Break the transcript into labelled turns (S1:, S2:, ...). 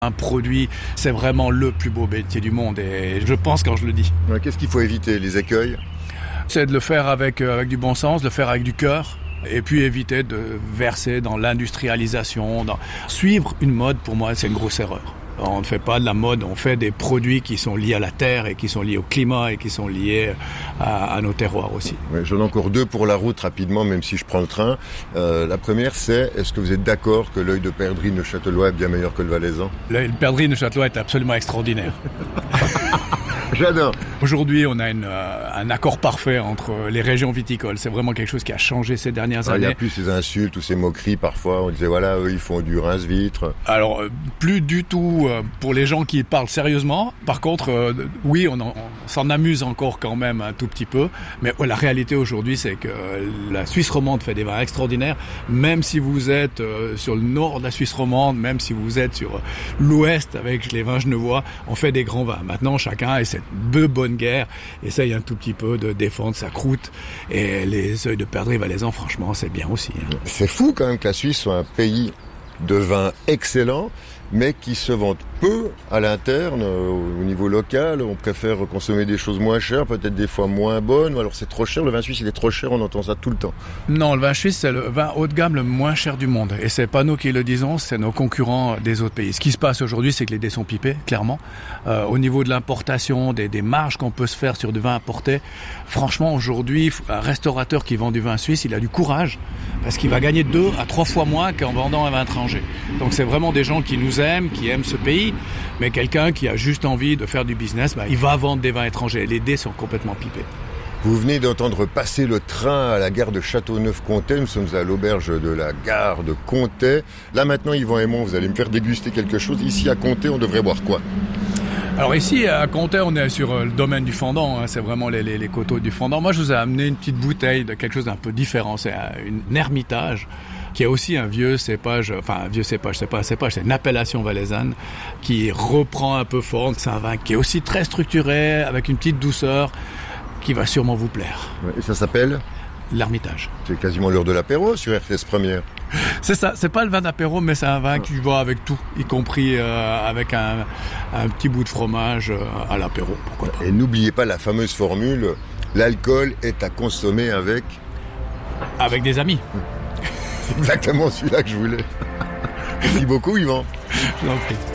S1: Un produit, c'est vraiment le plus beau métier du monde et je pense quand je le dis.
S2: Qu'est-ce qu'il faut éviter? Les écueils?
S1: C'est de le faire avec du bon sens, de le faire avec du cœur. Et puis éviter de verser dans l'industrialisation. Suivre une mode, pour moi, c'est une grosse erreur. On ne fait pas de la mode, on fait des produits qui sont liés à la terre et qui sont liés au climat et qui sont liés à nos terroirs aussi.
S2: Oui, j'en ai encore deux pour la route rapidement, même si je prends le train. La première, c'est, est-ce que vous êtes d'accord que l'œil de perdrix neuchâtelois est bien meilleur que le valaisan?
S1: L'œil de perdrix neuchâtelois est absolument extraordinaire.
S2: J'adore.
S1: Aujourd'hui, on a un accord parfait entre les régions viticoles. C'est vraiment quelque chose qui a changé ces dernières années.
S2: Il n'y a plus ces insultes ou ces moqueries parfois. On disait, voilà, eux, ils font du rince-vitre.
S1: Alors, plus du tout pour les gens qui parlent sérieusement. Par contre, oui, on s'en amuse encore quand même un tout petit peu. Mais la réalité aujourd'hui, c'est que la Suisse romande fait des vins extraordinaires. Même si vous êtes sur le nord de la Suisse romande, même si vous êtes sur l'ouest avec les vins genevois, on fait des grands vins. Maintenant, chacun essaie de bonne guerre, essaye un tout petit peu de défendre sa croûte, et les œils de perdrix valaisans, franchement, c'est bien aussi.
S2: C'est fou quand même que la Suisse soit un pays de vins excellents, mais qui se vendent peu à l'interne, au niveau local. On préfère consommer des choses moins chères, peut-être des fois moins bonnes, ou alors c'est trop cher. Le vin suisse, il est trop cher, on entend ça tout le temps.
S1: Non, le vin suisse, c'est le vin haut de gamme le moins cher du monde. Et c'est pas nous qui le disons, c'est nos concurrents des autres pays. Ce qui se passe aujourd'hui, c'est que les dés sont pipés, clairement. Au niveau de l'importation, des marges qu'on peut se faire sur du vin importé, franchement, aujourd'hui, un restaurateur qui vend du vin suisse, il a du courage, parce qu'il va gagner 2 à 3 fois moins qu'en vendant un vin étranger. Donc c'est vraiment des gens qui nous aiment, qui aiment ce pays, mais quelqu'un qui a juste envie de faire du business, il va vendre des vins étrangers. Les dés sont complètement pipés.
S2: Vous venez d'entendre passer le train à la gare de Châteauneuf-Comté. Nous sommes à l'auberge de la gare de Comté. Là maintenant, Yvan Aymon, vous allez me faire déguster quelque chose. Ici à Comté, on devrait boire quoi?
S1: Alors ici à Comté, on est sur le domaine du fendant, c'est vraiment les coteaux du fendant. Moi, je vous ai amené une petite bouteille de quelque chose d'un peu différent. C'est un ermitage qui est aussi un vieux cépage, c'est pas un cépage, c'est une appellation valaisanne qui reprend un peu forme. C'est un vin qui est aussi très structuré, avec une petite douceur, qui va sûrement vous plaire.
S2: Et ça s'appelle?
S1: L'Ermitage.
S2: C'est quasiment l'heure de l'apéro sur RTS Première.
S1: C'est ça, c'est pas le vin d'apéro, mais c'est un vin qui va avec tout, y compris avec un petit bout de fromage à l'apéro, pourquoi pas.
S2: Et n'oubliez pas la fameuse formule, l'alcool est à consommer avec...
S1: Avec des amis.
S2: C'est exactement celui-là que je voulais. Merci beaucoup, Yvan.
S1: Je vous en prie.